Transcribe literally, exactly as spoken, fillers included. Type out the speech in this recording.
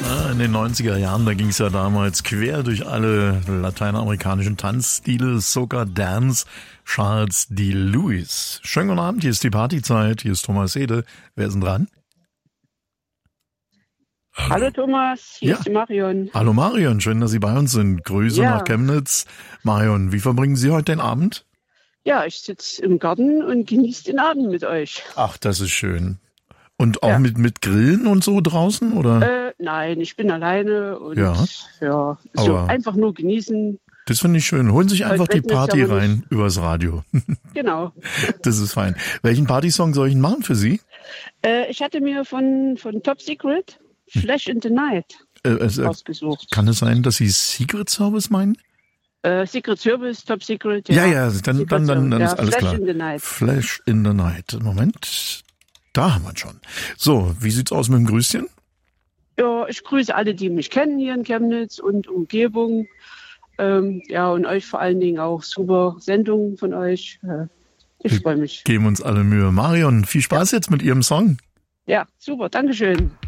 In den neunziger Jahren, da ging es ja damals quer durch alle lateinamerikanischen Tanzstile, Soca Dance, Charles D. Lewis. Schönen guten Abend, hier ist die Partyzeit, hier ist Thomas Ede. Wer ist denn dran? Hallo, Hallo Thomas, hier ja. ist die Marion. Hallo Marion, schön, dass Sie bei uns sind. Grüße ja. nach Chemnitz. Marion, wie verbringen Sie heute den Abend? Ja, ich sitze im Garten und genieße den Abend mit euch. Ach, das ist schön. Und auch ja. mit, mit Grillen und so draußen, oder? Äh, nein, ich bin alleine und ja, ja so einfach nur genießen. Das finde ich schön. Holen sich einfach die Party ja rein nicht. Übers Radio. Genau. Das ist fein. Welchen Partysong soll ich denn machen für Sie? Äh, ich hatte mir von, von Top Secret Flash in the Night äh, es, ausgesucht. Kann es sein, dass Sie Secret Service meinen? Äh, Secret Service, Top Secret. Ja, ja, ja dann, dann, dann, dann ja, ist alles Flash klar. In the Night. Flash in the Night. Moment. Da haben wir ihn schon. So, wie sieht's aus mit dem Grüßchen? Ja, ich grüße alle, die mich kennen hier in Chemnitz und Umgebung. Ähm, ja, und euch vor allen Dingen auch super Sendungen von euch. Äh, ich freue mich. Geben uns alle Mühe. Marion, viel Spaß ja. jetzt mit Ihrem Song. Ja, super. Dankeschön.